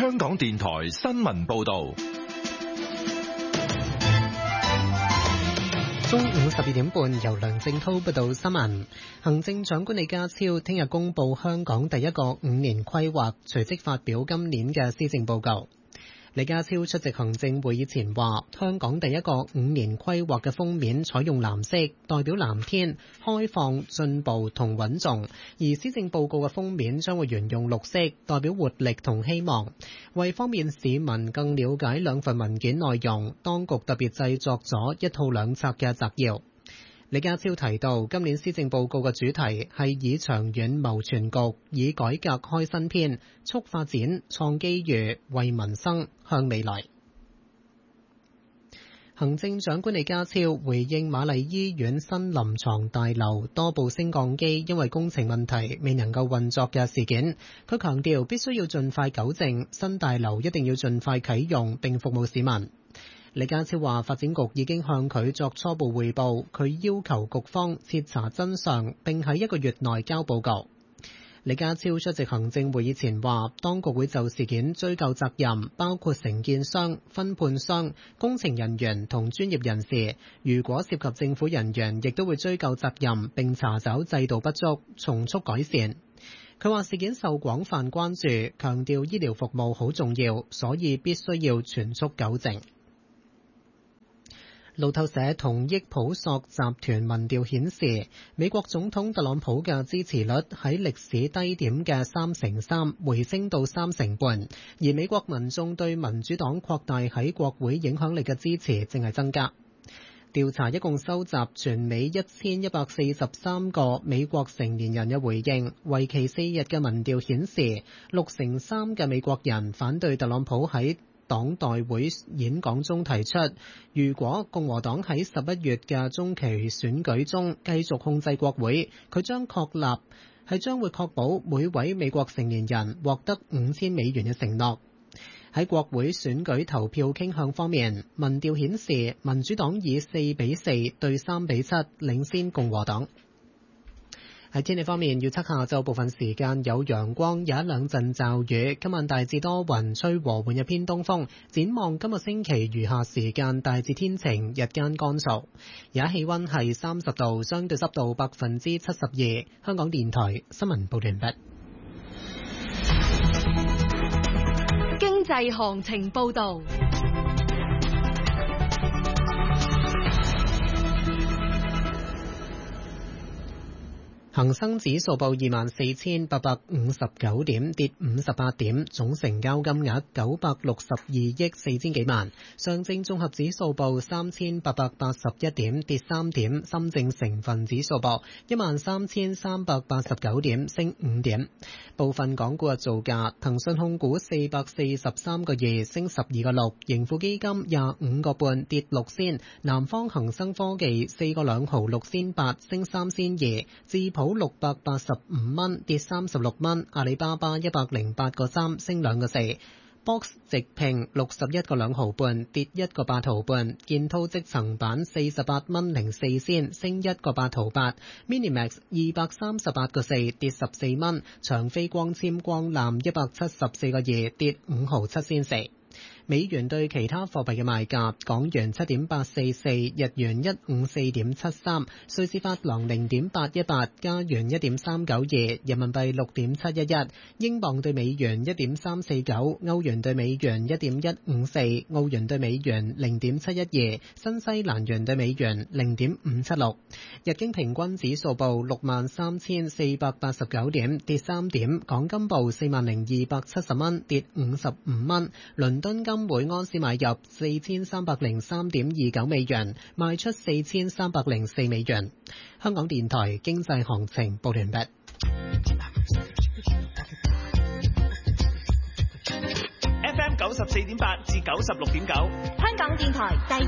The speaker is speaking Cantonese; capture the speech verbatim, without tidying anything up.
香港電台新聞報道。 中午十二點半，由梁正濤報道新聞。行政長官李家超聽日公布香港第一個五年規劃，隨即發表今年嘅施政報告。李家超出席行政會議前話，香港第一個五年規劃嘅封面採用藍色，代表藍天、開放、進步同穩重；而施政報告嘅封面將會沿用綠色，代表活力同希望。為方便市民更了解兩份文件內容，當局特別製作咗一套兩冊嘅摘要。李家超提到，今年施政報告嘅主題係以長遠謀全局，以改革開新篇，促發展、創機遇、為民生、向未來。行政長官李家超回應瑪麗醫院新臨床大樓多部升降機因為工程問題未能夠運作嘅事件，佢強調必須要盡快糾正，新大樓一定要盡快啟用並服務市民。李家超話，發展局已經向佢作初步匯報，佢要求局方徹查真相，並喺一個月內交報告。李家超出席行政會議前話，當局會就事件追究責任，包括承建商、分判商、工程人員同專業人士。如果涉及政府人員，亦都會追究責任，並查找制度不足，從速改善。佢話事件受廣泛關注，強調醫療服務好重要，所以必須要全速糾正。路透社同益普索集團民調顯示，美國總統特朗普嘅支持率喺歷史低點嘅三成三回升到三成半，而美國民眾對民主黨擴大喺國會影響力嘅支持正係增加。調查一共收集全美一千一百四十三個美國成年人嘅回應，為期四日嘅民調顯示，六成三嘅美國人反對特朗普喺黨代會演講中提出，如果共和黨喺十一月嘅中期選舉中繼續控制國會，佢將確立係將會確保每位美國成年人獲得五千美元嘅承諾。喺國會選舉投票傾向方面，民調顯示民主黨以四比四對三比七領先共和黨。喺天氣方面，預測下晝部分時間有陽光，有一兩陣驟雨。今晚大致多雲，吹和緩嘅偏東風。展望今個星期餘下時間大致天晴，日間乾燥。而家氣溫係三十度，相對濕度百分之七十二。香港電台新聞報完畢。 經濟行情報道。 恒生指數報二萬四千八百五十九點，跌五十八點，總成交金額九百六十二億四千幾萬。上證綜合指數報三千八百八十一點，跌三點。深證成分指數報一萬三千三百八十九點，升五點。部分港股嘅造價：騰訊控股四百四十三個二，升十二個六；盈富基金廿五個半，跌六仙；南方恒生科技四個兩毫六仙八，升三仙二；智普六百八十五蚊，跌三十六蚊；阿里巴巴一百零八個三，升兩個四；Box 直聘六十一個兩毫半，跌一個八毫半；建滔積層板四十八蚊零四仙，升一個八毫八；Minimax 二百三十八個四，跌十四蚊；長飛光纖光纜一百七十四個二，跌五毫七仙四。美元對其他貨幣嘅賣價：港元七點八四四，日元一五四點七三，瑞士法郎零點八一八，加元一點三九二，人民幣六點七一一，英鎊對美元一點三四九，歐元對美元一點一五四，澳元對美元零點七一二，新西蘭元對美元零點五七六。日經平均指數報六萬三千四百八十九點，跌三點。港金報四萬零二百七十蚊，跌五十五蚊。倫敦金每安士買入四千三百零三點二九美元，賣出四千三百零四美元。香港電台經濟行情報完畢。 F M 九十四點八至九十六點九， 香港電台第